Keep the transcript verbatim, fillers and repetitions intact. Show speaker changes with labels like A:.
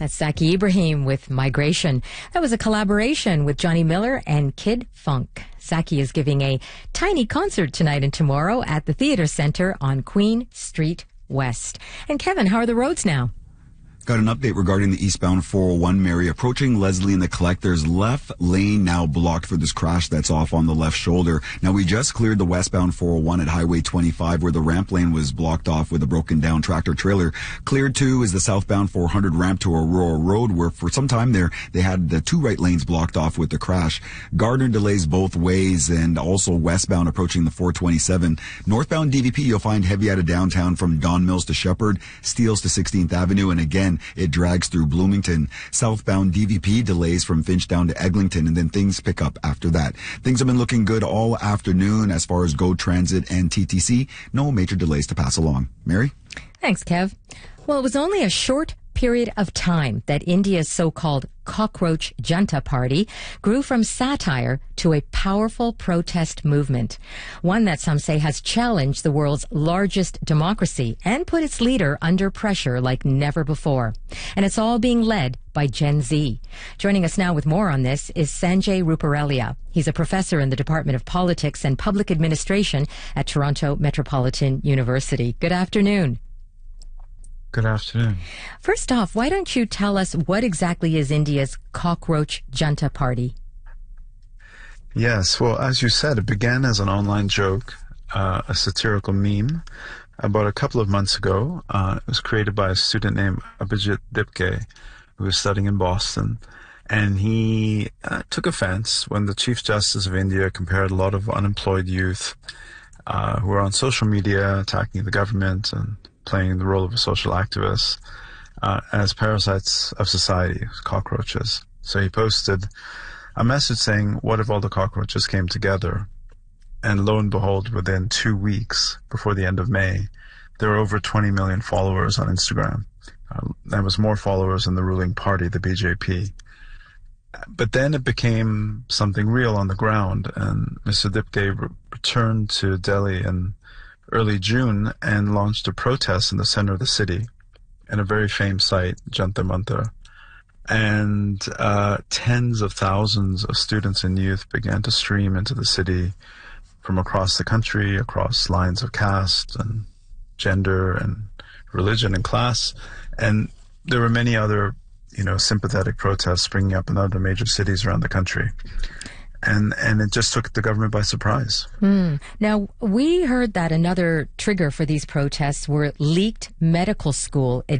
A: That's Saki Ibrahim with Migration. That was a collaboration with Johnny Miller and Kid Funk. Saki is giving a tiny concert tonight and tomorrow at the Theatre Center on Queen Street West. And Kevin, how are the roads now?
B: Got an update regarding the eastbound four oh one, Mary. Approaching Leslie and the Collectors, left lane now blocked for this crash that's off on the left shoulder. Now, we just cleared the westbound four oh one at Highway twenty-five where the ramp lane was blocked off with a broken down tractor trailer. Cleared too is the southbound four hundred ramp to Aurora Road where for some time there they had the two right lanes blocked off with the crash. Gardner delays both ways and also westbound approaching the four twenty-seven. Northbound D V P you'll find heavy out of downtown from Don Mills to Shepherd, Steeles to sixteenth Avenue, and again it drags through Bloomington. Southbound D V P delays from Finch down to Eglinton, and then things pick up after that. Things have been looking good all afternoon as far as GO Transit and T T C. No major delays to pass along. Mary?
A: Thanks, Kev. Well, it was only a short period of time that India's so-called Cockroach Junta Party grew from satire to a powerful protest movement, one that some say has challenged the world's largest democracy and put its leader under pressure like never before. And it's all being led by Gen Z. Joining us now with more on this is Sanjay Ruparelia. He's a professor in the Department of Politics and Public Administration at Toronto Metropolitan University. Good afternoon.
C: Good afternoon.
A: First off, why don't you tell us what exactly is India's Cockroach Junta Party?
C: Yes, well, as you said, it began as an online joke, uh, a satirical meme. About a couple of months ago, uh, it was created by a student named Abhijit Dipke, who was studying in Boston. And he uh, took offense when the Chief Justice of India compared a lot of unemployed youth uh, who were on social media attacking the government and playing the role of a social activist uh, as parasites of society, cockroaches. So he posted a message saying, what if all the cockroaches came together? And lo and behold, within two weeks, before the end of May, there were over twenty million followers on Instagram. Uh, that was more followers than the ruling party, the B J P. But then it became something real on the ground, and Mister Dipke re- returned to Delhi in early June and launched a protest in the center of the city in a very famous site, Jantar Mantar. And uh, tens of thousands of students and youth began to stream into the city from across the country, across lines of caste and gender and religion and class. And there were many other, you know, sympathetic protests springing up in other major cities around the country. And and it just took the government by surprise.
A: Hmm. Now, we heard that another trigger for these protests were leaked medical school